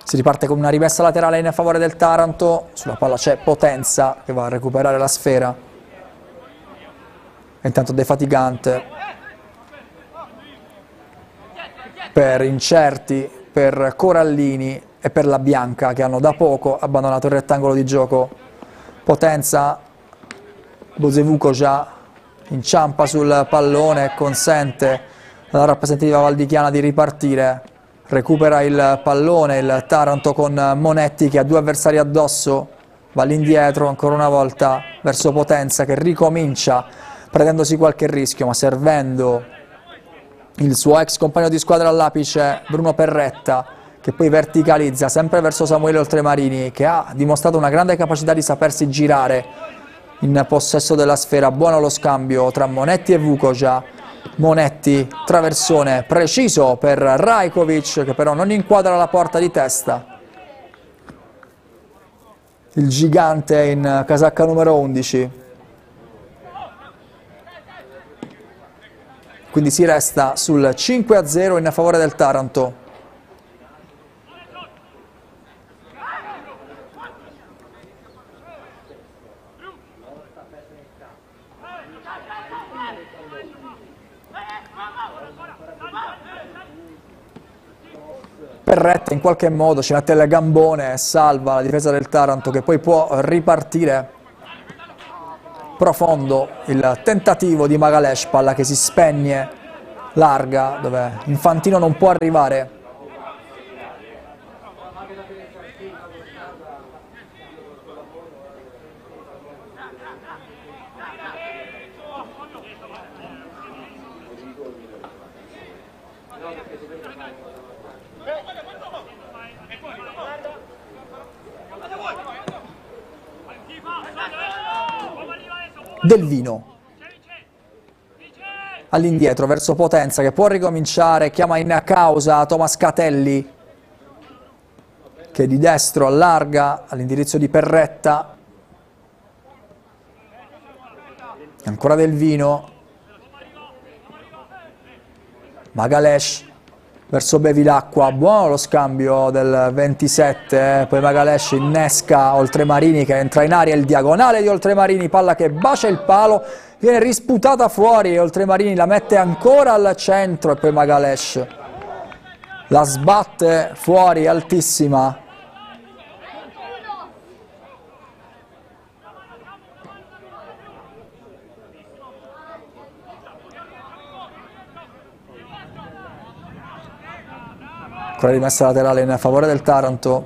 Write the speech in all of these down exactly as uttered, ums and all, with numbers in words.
Si riparte con una rimessa laterale in favore del Taranto, sulla palla c'è Potenza che va a recuperare la sfera. E intanto defatigante per Incerti, per Corallini e per la Bianca che hanno da poco abbandonato il rettangolo di gioco. Potenza, Bozevuco già inciampa sul pallone e consente alla rappresentativa valdichiana di ripartire. Recupera il pallone il Taranto con Monetti che ha due avversari addosso, va all'indietro ancora una volta verso Potenza che ricomincia prendendosi qualche rischio ma servendo il suo ex compagno di squadra all'apice Bruno Perretta, che poi verticalizza sempre verso Samuele Oltremarini che ha dimostrato una grande capacità di sapersi girare in possesso della sfera. Buono lo scambio tra Monetti e Vukoja. Monetti, traversone preciso per Rajkovic che però non inquadra la porta di testa. Il gigante in casacca numero undici. Quindi si resta sul cinque a zero in favore del Taranto. Perretta in qualche modo ci mette il gambone e salva la difesa del Taranto che poi può ripartire profondo. Il tentativo di Magalesh, palla che si spegne larga dove Infantino non può arrivare. Del Vino all'indietro verso Potenza che può ricominciare, chiama in causa Thomas Catelli che di destro allarga all'indirizzo di Perretta. Ancora Del Vino, Magalesh verso Bevilacqua, buono lo scambio del ventisette, poi Magalesh innesca Oltremarini che entra in aria, il diagonale di Oltremarini, palla che bacia il palo, viene risputata fuori e Oltremarini la mette ancora al centro e poi Magalesh la sbatte fuori altissima. Ancora rimessa laterale in favore del Taranto.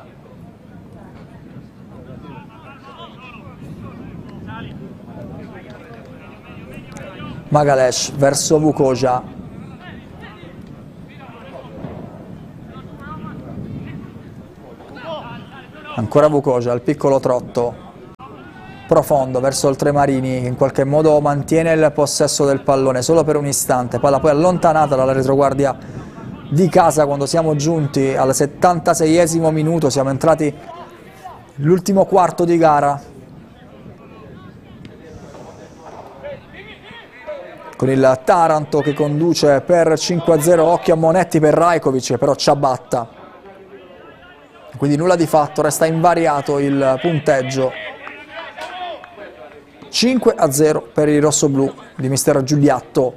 Magalesh verso Vukoja. Ancora Vukoja, il piccolo trotto profondo verso Oltremarini che in qualche modo mantiene il possesso del pallone solo per un istante, palla poi allontanata dalla retroguardia di casa quando siamo giunti al settantaseiesimo minuto, siamo entrati nell'ultimo quarto di gara con il Taranto che conduce per cinque a zero. Occhio a Monetti per Rajkovic che però ciabatta, quindi nulla di fatto, resta invariato il punteggio. Cinque a zero per i rossoblù di mister Giuliatto.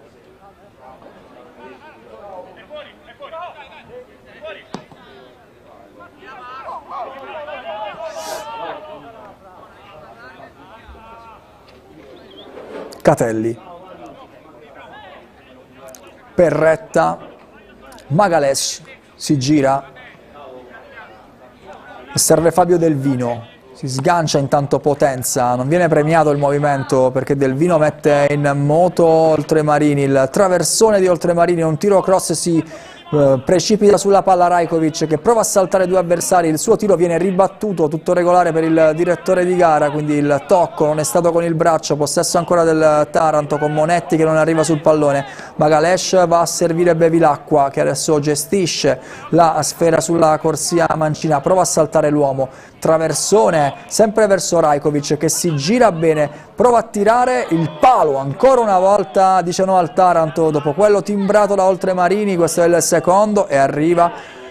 Catelli, Perretta, Magalesh si gira e serve Fabio Del Vino, si sgancia intanto Potenza, non viene premiato il movimento perché Del Vino mette in moto Oltremarini, il traversone di Oltremarini, un tiro cross e si eh, precipita sulla palla Rajkovic che prova a saltare due avversari, il suo tiro viene ribattuto, tutto regolare per il direttore di gara, quindi il tocco non è stato con il braccio, possesso ancora del Taranto con Monetti che non arriva sul pallone. Magalesh va a servire Bevilacqua che adesso gestisce la sfera sulla corsia mancina, prova a saltare l'uomo, traversone sempre verso Rajkovic che si gira bene, prova a tirare il palo, ancora una volta dice no al Taranto dopo quello timbrato da Oltremarini, questo è il secondo e arriva